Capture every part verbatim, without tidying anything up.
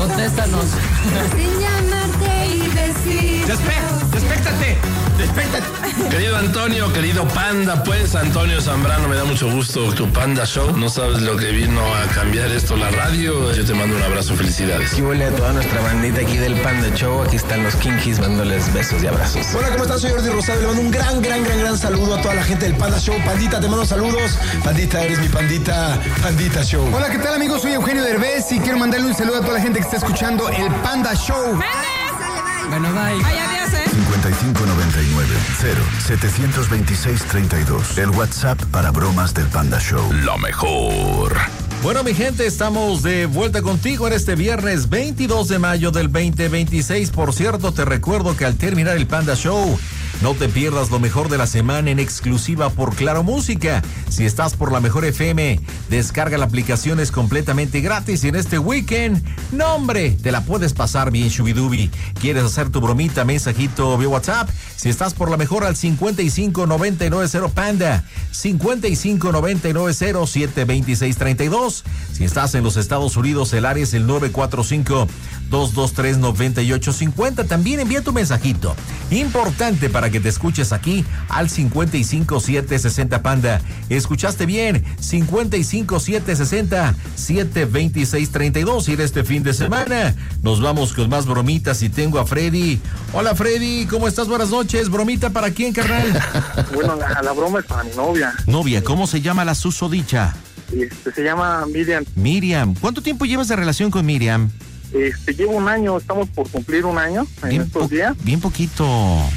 Contéstanos. Sin llamarte y decir. Despe- despéctate, despéctate. Querido Antonio, querido Panda, pues Antonio Zambrano, me da mucho gusto tu Panda Show. No sabes lo que vino a cambiar esto, la radio. Yo te mando un abrazo, felicidades. Aquí huele a toda nuestra bandita aquí del Panda Show. Aquí están los Kinkis dándoles besos y abrazos. Hola, ¿cómo estás? Soy Jordi Rosado. Le mando un gran, gran, gran, gran saludo a toda la gente del Panda Show. Pandita, te mando saludos. Pandita, eres mi pandita, Pandita Show. Hola, ¿qué tal, amigos? Soy Eugenio Derbez y quiero mandarle un saludo a toda la gente que está escuchando el Panda Show. Bueno, bye. Ay, adiós, ¿eh? cincuenta y cinco noventa y nueve cero setecientos veintiséis treinta y dos. El WhatsApp para bromas del Panda Show. Lo mejor. Bueno, mi gente, estamos de vuelta contigo en este viernes veintidós de mayo del veinte veintiséis. Por cierto, te recuerdo que al terminar el Panda Show, no te pierdas lo mejor de la semana en exclusiva por Claro Música. Si estás por la Mejor F M, descarga la aplicación, es completamente gratis. Y en este weekend, no hombre, te la puedes pasar bien, Shubidubi. ¿Quieres hacer tu bromita, mensajito vía WhatsApp? Si estás por la Mejor, al cincuenta y cinco noventa y nueve cero Panda, cincuenta y cinco noventa y nueve cero siete veintiséis treinta y dos. Si estás en los Estados Unidos, el área es el nueve cuatro cinco dos dos tres nueve ocho cinco cero. También envía tu mensajito. Importante para que te escuches aquí al cincuenta y cinco siete sesenta Panda. ¿Escuchaste bien? cincuenta y cinco siete sesenta siete veintiséis treinta y dos. Y en este fin de semana nos vamos con más bromitas y tengo a Freddy. Hola, Freddy, ¿cómo estás? Buenas noches. ¿Bromita para quién, carnal? Bueno, la, la broma es para mi novia. Novia, ¿cómo se llama la susodicha? Este, se llama Miriam. Miriam, ¿cuánto tiempo llevas de relación con Miriam? Este, llevo un año, estamos por cumplir un año en Bien estos po- días. Bien poquito.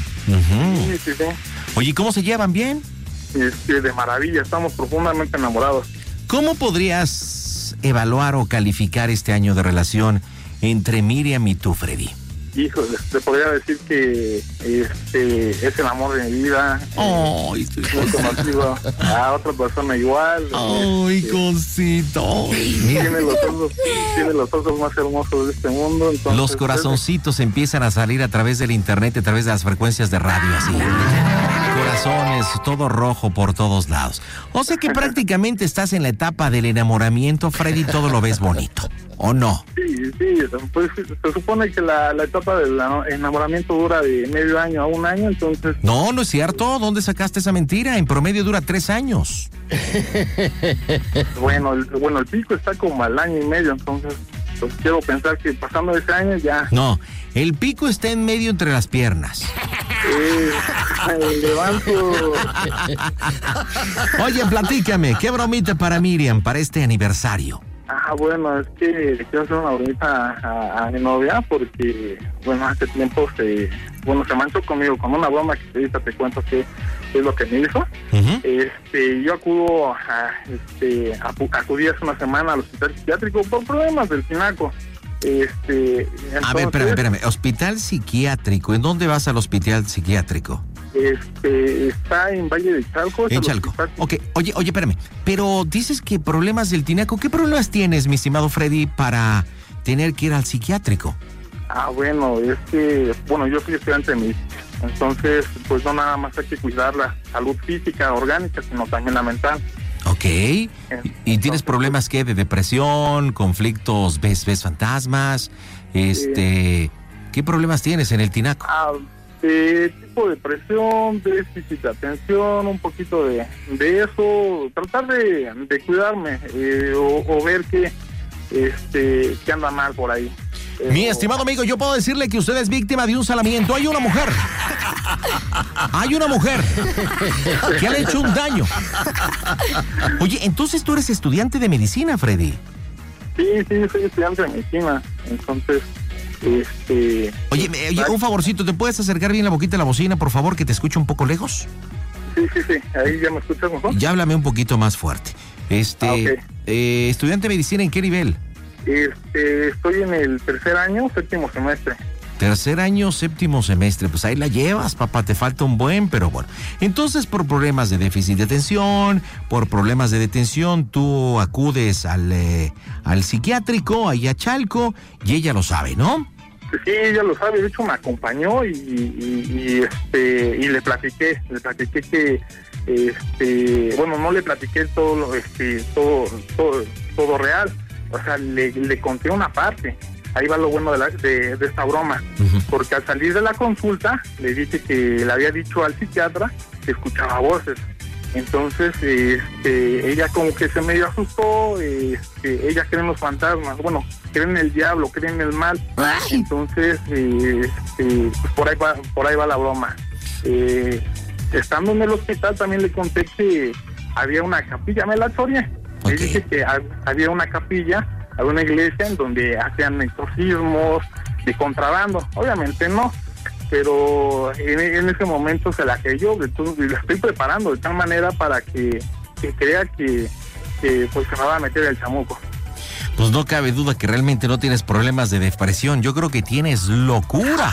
Ujú. Sí, sí, sí. Oye, ¿cómo se llevan? ¿Bien? Este, de maravilla, estamos profundamente enamorados. ¿Cómo podrías evaluar o calificar este año de relación entre Miriam y tú, Freddy? Híjole, te podría decir que este es el amor de mi vida. Ay, eh, no he conocido a otra persona igual. Ay, este, cosito. tiene los ojos, tiene los ojos más hermosos de este mundo. Entonces, Los corazoncitos empiezan a salir a través del internet, a través de las frecuencias de radio, así. Corazones, todo rojo por todos lados. O sea que prácticamente estás en la etapa del enamoramiento, Freddy, todo lo ves bonito, ¿o no? Sí, sí, pues se supone que la, la etapa del enamoramiento dura de medio año a un año, entonces... No, no es cierto. ¿Dónde sacaste esa mentira? En promedio dura tres años. Bueno, el, bueno, el pico está como al año y medio, entonces pues quiero pensar que pasando ese año ya... No, el pico está en medio entre las piernas. Eh, levanto... Oye, platícame, ¿qué bromita para Miriam para este aniversario? Ah, bueno, es que le quiero hacer una bromita a, a mi novia porque, bueno, hace tiempo se, bueno, se manchó conmigo con una broma que ahorita te cuento qué es lo que me hizo. Uh-huh. Este, yo acudo, a, este, acu- acudí hace una semana al hospital psiquiátrico por problemas del tinaco. Este, entonces, A ver, espérame, espérame. Hospital psiquiátrico. ¿En dónde vas al hospital psiquiátrico? Este, está en Valle de Chalco. En Chalco. Ok, oye, oye, espérame. Pero dices que problemas del tinaco. ¿Qué problemas tienes, mi estimado Freddy, para tener que ir al psiquiátrico? Ah, bueno, es que, bueno, yo soy estudiante de medicina. Entonces, pues no nada más hay que cuidar la salud física, orgánica, sino también la mental. Ok. ¿Y, y tienes problemas qué? ¿De depresión? ¿Conflictos? ¿Ves, ves fantasmas? Este, ¿qué problemas tienes en el tinaco? Ah, de tipo de depresión, déficit de atención, un poquito de, de eso, tratar de, de cuidarme eh, o, o ver que, este, que anda mal por ahí. Eh, Mi estimado amigo, yo puedo decirle que usted es víctima de un salamiento. Hay una mujer. Hay una mujer que le ha hecho un daño. Oye, entonces tú eres estudiante de medicina, Freddy. Sí, sí, soy estudiante de medicina. Entonces, este... Oye, me, oye, un favorcito, ¿te puedes acercar bien la boquita a la bocina, por favor, que te escuche un poco lejos? Sí, sí, sí. Ahí ya me escuchas mejor. Ya háblame un poquito más fuerte. Este, Ah, okay. eh, estudiante de medicina, ¿en qué nivel? Este, estoy en el tercer año, séptimo semestre. Tercer año, séptimo semestre, pues ahí la llevas, papá, te falta un buen, pero bueno. Entonces, por problemas de déficit de atención, por problemas de detención, tú acudes al, eh, al psiquiátrico, ahí a Chalco, y ella lo sabe, ¿no? Sí, ella lo sabe, de hecho me acompañó y, y, y este y le platiqué, le platiqué que este, bueno, no le platiqué todo lo, este, todo, todo, todo real, o sea, le, le conté una parte. ahí va lo bueno de, la, de, de esta broma, uh-huh. porque al salir de la consulta le dije que le había dicho al psiquiatra que escuchaba voces. Entonces este, ella como que se medio asustó, este, ella cree en los fantasmas, bueno, cree en el diablo, cree en el mal. Ay. Entonces este, pues por ahí va, por ahí va la broma. Eh, estando en el hospital también le conté que había una capilla, me la choreé. Okay. Le dije que había una capilla, había una iglesia en donde hacían exorcismos de contrabando. Obviamente no, pero en, en ese momento se la creyó, entonces la estoy preparando de tal manera para que, que crea que, que pues se me va a meter el chamuco. Pues no cabe duda que realmente no tienes problemas de depresión, yo creo que tienes locura.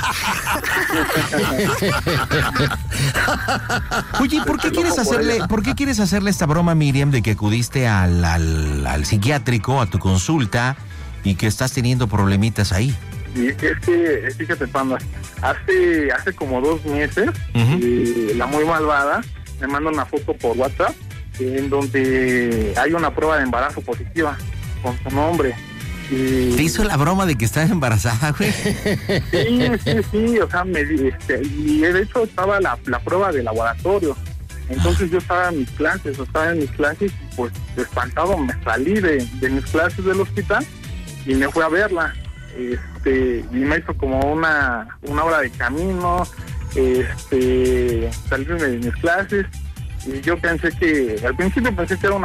Oye, ¿por qué quieres hacerle, por qué quieres hacerle esta broma, Miriam, de que acudiste al, al, al psiquiátrico, a tu consulta, y que estás teniendo problemitas ahí? Sí, es que, fíjate, Panda, hace, hace como dos meses, uh-huh. eh, la muy malvada me manda una foto por WhatsApp en donde hay una prueba de embarazo positiva con su nombre. Y... ¿Te hizo la broma de que estaba embarazada, güey? Sí, sí, sí, o sea, me, este, y de hecho estaba la, la prueba de laboratorio. Entonces yo estaba en mis clases, estaba en mis clases y pues espantado me salí de, de mis clases del hospital y me fui a verla. Este, y me hizo como una, una hora de camino, este, salirme de mis clases y yo pensé que, al principio pensé que era una